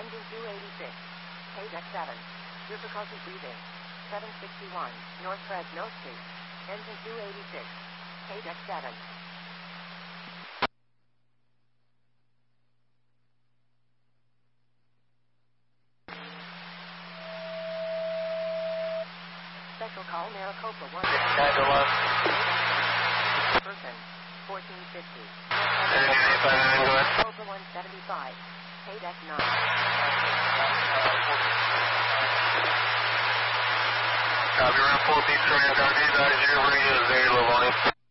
Engine 286. Deck 7. Difficulty breathing. 761. North Fresno Street. Engine 286. Deck 7. Special call Maricopa 1. Person. 1450. Maricopa 175. Deck 9. Copy, round 4 beats, sorry, I got these eyes, your ring is very low volume.